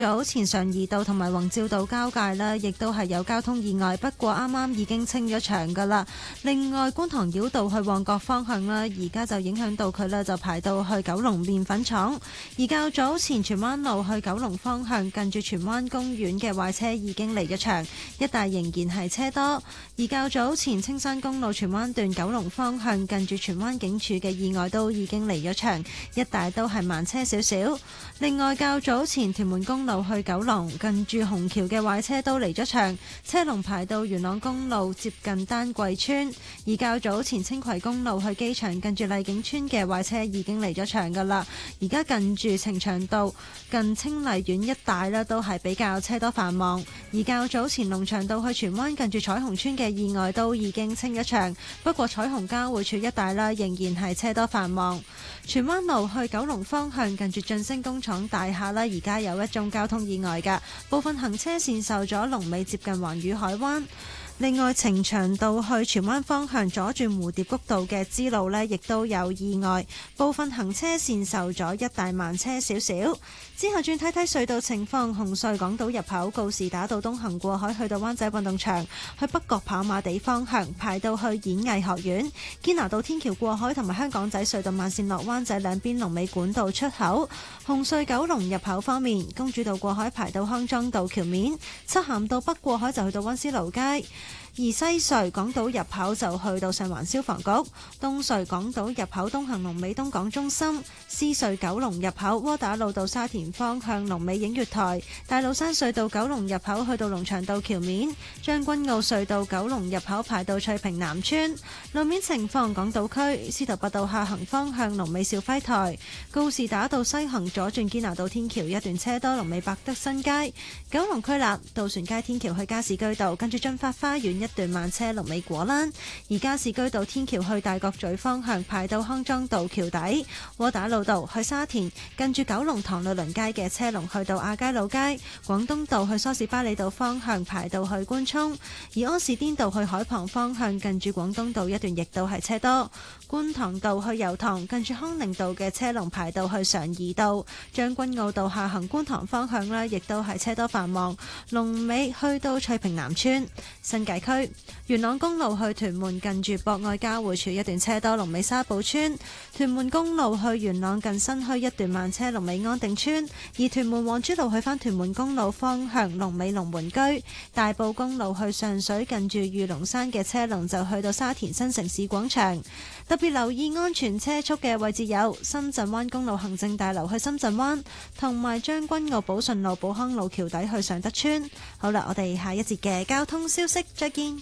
早前常怡道同埋宏照道交界啦，亦都係有交通意外，不過啱啱已經清咗場㗎啦。另外觀塘繞道去旺角方向啦，而家就影響到佢啦，就排到去九龍麵粉廠。而較早前荃灣路去九龍方向近住荃灣公園嘅壞車已經離咗場，一帶仍然係車多。而較早前青山公路荃灣段九龍方向近住荃灣警署嘅意外都已經離咗場，一帶都係慢車少少。另外較早前屯門公路去九龍近住虹橋嘅壞車都離咗場，車龍排到元朗公路接近丹桂村。而較早前青葵公路去機場近住麗景村嘅壞車已經離咗場㗎啦，而家近住呈祥道近清麗苑一帶呢都係比較車多繁忙。而較早前龍翔道去荃灣近住彩虹村嘅意外都已經清一場，不過彩虹交匯處一帶啦仍然係車多繁忙。荃灣路去九龍方向近住晉升工廠大廈啦，而家有一宗交通意外㗎，部分行車線受阻，龍尾接近環宇海灣。另外，呈祥道去荃灣方向左轉蝴蝶谷道嘅支路呢，亦都有意外，部分行車線受阻，一帶慢車少少。之後轉睇睇隧道情況，紅隧港島入口告士打道東行過海去到灣仔運動場，去北角跑馬地方向排到去演藝學院，堅拿道天橋過海同埋香港仔隧道慢線落灣仔兩邊龍尾管道出口。紅隧九龍入口方面，公主道過海排到康莊道橋面，漆咸道北過海就去到溫思勞街。而西隧港島入口就去到上環消防局，東隧港島入口東行龍尾東港中心，獅隧九龍入口窩打老道沙田方向龍尾映月台，大老山隧道九龍入口去到龍翔道橋面，將軍澳隧道九龍入口排到翠屏南村。路面情況，港島區司徒拔道下行方向龍尾兆輝台，告士打道西行左轉堅拿道天橋一段車多，龍尾百德新街。九龍區立渡船街天橋去加士居道，跟住進發花園一段慢車龍尾果欄。而加士居道天橋去大角咀方向排到康莊道橋底，窩打老道去沙田近住九龍塘律倫街嘅車龍去到亞皆老街，廣東道去梳士巴利道方向排到去官涌，而柯士甸道去海旁方向近住廣東道一段亦都係車多。觀塘道去油塘近住康寧道嘅車龍排到去常怡道，將軍澳道下行觀塘方向呢亦都係車多繁忙，龍尾去到翠屏南村。新界區元朗公路去屯門近住博愛交匯處一段車多，龍尾沙埔村。屯門公路去元朗近新墟一段慢車，龍尾安定村。而屯門往珠路去返屯門公路方向，龍尾龍門居。大埔公路去上水近住御龍山嘅車龍就去到沙田新城市廣場。特別留意安全車速嘅位置有深圳灣公路行政大樓去深圳灣，同埋將軍澳寶順路寶康路橋底去尚德村。好啦，我哋下一節嘅交通消息再見。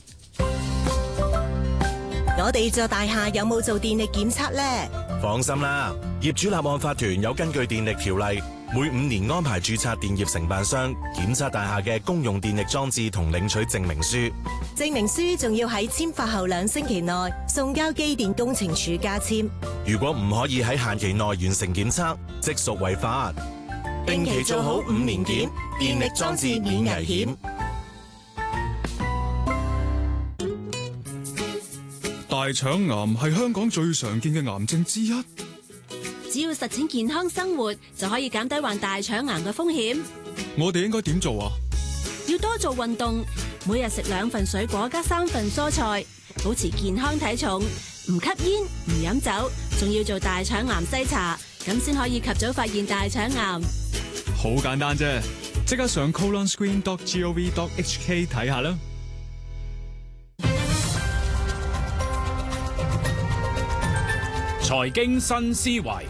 我哋座大廈有冇做電力檢測呢？ 放心啦，業主立案法團有根據電力條例，每5年安排註冊電業承辦商檢測大廈嘅公用電力裝置同領取證明書。 證明書仲要喺簽發後2星期內送交機電工程署加簽。 如果唔可以喺限期內完成檢測，即屬違法。定期做好5年檢，電力裝置免危險。 大腸癌係香港最常見嘅癌症之一。 只要實踐健康生活，就可以減低患大腸癌嘅風險。 我哋應該點做啊？ 要多做運動，每日食2份水果加3份蔬菜，保持健康體重，唔吸煙唔飲酒，仲要做大腸癌篩查，咁先可以及早發現大腸癌。 好簡單啫，即刻上 colonscreen.gov.hk 睇下啦。 財經新思維，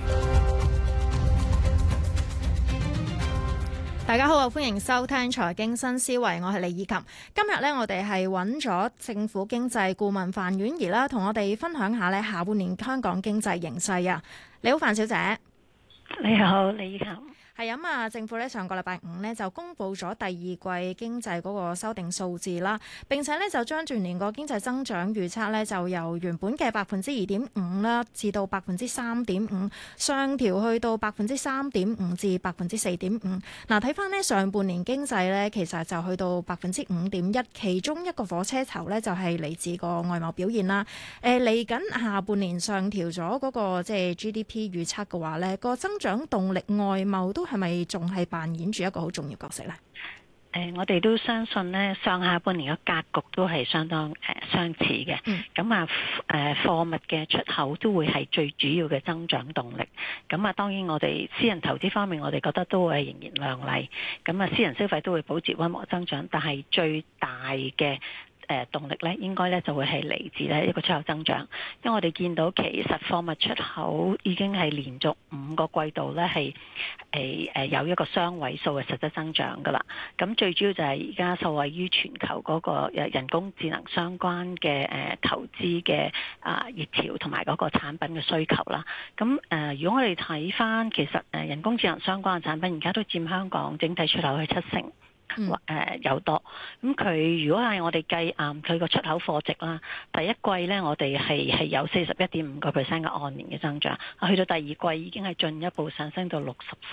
大家好，歡迎收聽財經新思維，我係李以琴。今日呢，我哋係揾咗政府經濟顧問范婉儀啦，同我哋分享下呢下半年香港經濟形勢啊。你好，范小姐。 你好，李以琴。 係咁啊！政府咧上個禮拜5咧就公布咗第二季經濟嗰個修訂數字啦，並且咧就將全年個經濟增長預測咧就由原本嘅2.5%啦，至到3.5%，上調去到3.5%至4.5%。嗱，睇翻呢上半年經濟咧，其實就去到5.1%，其中一個火車頭咧就係嚟自個外貿表現啦。嚟緊下半年上調咗嗰個即係 GDP 預測嘅話咧，個增長動力外貿都係咪仲係扮演住一個好重要角色呢？ 我哋都相信呢，上下半年嘅格局都係相當相似嘅。咁貨物嘅出口都會係最主要嘅增長動力。咁當然我哋私人投資方面，我哋覺得都會仍然亮麗。咁私人消費都會保持溫和增長，但係最大嘅動力咧，應該咧就會係嚟自咧一個出口增長，因為我哋見到其實貨物出口已經係連續5個季度咧係有一個雙位數嘅實質增長噶啦。咁最主要就係而家受惠於全球嗰個人工智能相關嘅投資嘅熱潮同埋嗰個產品嘅需求啦。咁如果我哋睇翻其實人工智能相關嘅產品而家都佔香港整體出口係70%。有多咁佢如果係我哋計佢個出口貨值啦，第一季呢，我哋係有41.5% 嘅按年嘅增長，去到第二季已經係進一步上升到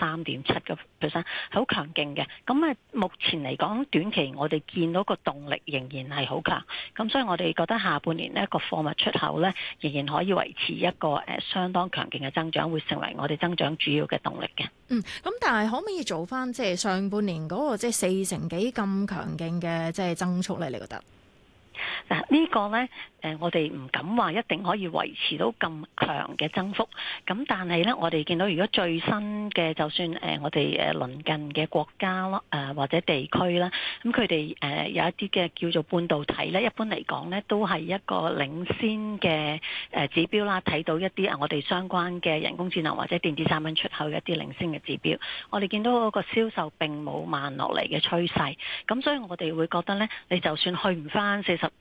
63.7%，好強勁嘅。咁目前嚟講短期我哋見到個動力仍然係好強，咁所以我哋覺得下半年呢個貨物出口呢，仍然可以維持一個相當強勁嘅增長，會成為我哋增長主要嘅動力嘅。 咁但係可唔可以做翻即係上半年嗰個即係4成幾咁強勁嘅即係增速咧？你覺得？ 嗱，呢個呢，我哋唔敢話一定可以維持到咁強嘅增幅。咁但係呢，我哋見到如果最新嘅，就算我哋鄰近嘅國家咯，或者地區啦，咁佢哋有一啲嘅叫做半導體呢，一般嚟講呢，都係一個領先嘅指標啦。睇到一啲我哋相關嘅人工智能或者電子產品出口嘅一啲領先嘅指標，我哋見到嗰個銷售並冇慢落嚟嘅趨勢。咁所以我哋會覺得呢，你就算去唔翻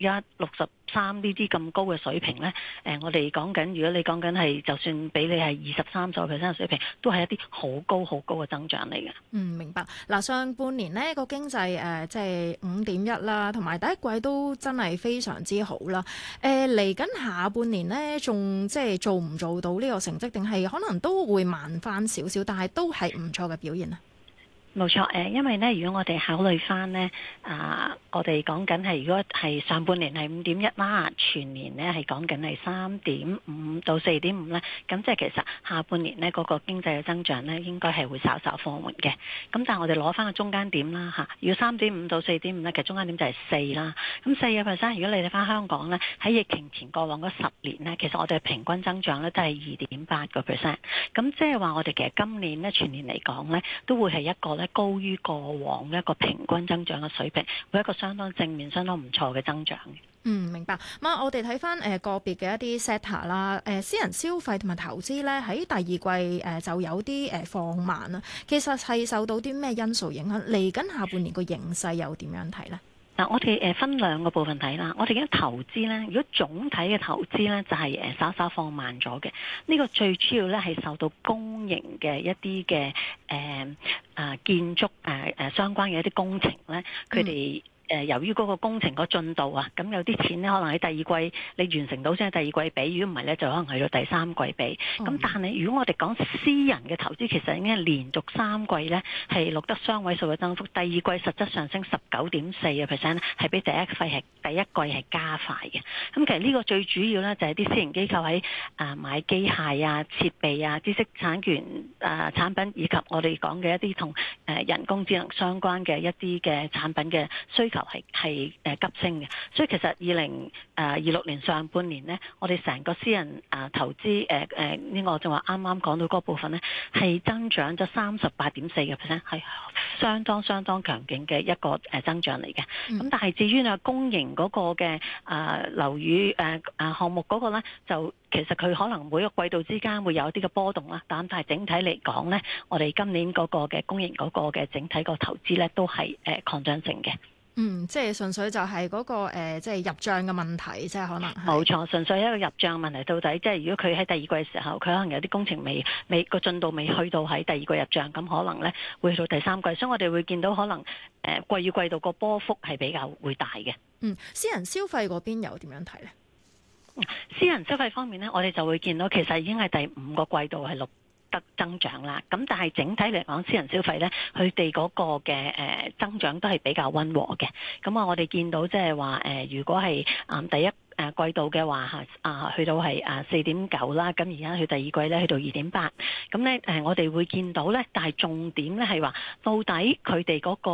41、63呢啲咁高嘅水平呢，我哋講緊，如果你講緊係，就算俾你係23%嘅水平，都係一啲好高嘅增長嚟嘅。 明白。嗱，上半年呢個經濟即係5.1啦，同埋第一季都真係非常之好啦。嚟緊下半年呢，仲即係做唔做到呢個成績，定係可能都會慢翻少少，但係都係唔錯嘅表現啊。 冇錯，因為呢，如果我哋考慮翻呢，我哋講緊係如果係上半年係5.1啦，全年呢係講緊係3.5到4.5咧，咁即係其實下半年呢嗰個經濟嘅增長呢應該係會稍稍放緩嘅。咁但係我哋攞翻個中間點啦嚇，如果3.5到4.5咧，其實中間點就係4啦。咁4%，如果你睇翻香港呢，喺疫情前過往嗰10年呢，其實我哋平均增長呢都係2.8%。咁即係話我哋其實今年呢，全年嚟講呢，都會係一個呢高於過往一個平均增長嘅水平，會一個相當正面、相當唔錯嘅增長嘅。 明白。我哋睇翻個別嘅一啲 sector 啦，私人消費同埋投資咧喺第二季就有啲放慢啦。其實係受到啲咩因素影響？嚟緊下半年個形勢又點樣睇呢？ 嗱，我哋分兩個部分睇啦。我哋嘅投資咧，如果總體嘅投資咧，就係稍稍放慢咗嘅。呢個最主要咧係受到公營嘅一啲嘅建築相關嘅一啲工程咧，佢哋由於嗰個工程個進度啊，咁有啲錢咧可能喺第二季你完成到先係第二季俾，如果唔係咧就可能去到第三季俾。咁但係如果我哋講私人嘅投資，其實已經係連續3季咧係錄得雙位數嘅增幅，第二季實質上升19.4%，係比第一季係加快嘅。咁其實呢個最主要咧就係啲私營機構喺買機械啊、設備啊、知識產權產品，以及我哋講嘅一啲同人工智能相關嘅一啲嘅產品嘅需求係急升嘅。所以其實2026年上半年呢，我哋成個私人投資呢個就話啱啱講到嗰部分呢，係增長咗38.4%，係相當強勁嘅一個增長嚟嘅。咁但係至於公營嗰個嘅樓宇項目嗰個呢，就其實佢可能每個季度之間會有一啲嘅波動啦，但係整體嚟講呢，我哋今年嗰個嘅公營嗰個嘅整體個投資呢，都係擴張性嘅。 即係純粹就係嗰個即係入帳嘅問題，即係可能冇錯，純粹一個入帳問題。到底即係如果佢喺第二季嘅時候，佢可能有啲工程未個進度未去到喺第二季入帳，咁可能咧會去到第三季，所以我哋會見到可能季與季度個波幅係比較會大嘅。 私人消費嗰邊又點樣睇咧？ 私人消費方面咧，我哋就會見到其實已經係第5個季度係增長啦，咁但係整體嚟講，私人消費咧，佢哋嗰個嘅增長都係比較溫和嘅。咁我哋見到即係話如果係第一季度嘅話去到係4.9啦，咁而家去第二季咧去到2.8，咁咧我哋會見到咧，但係重點咧係話到底佢哋嗰個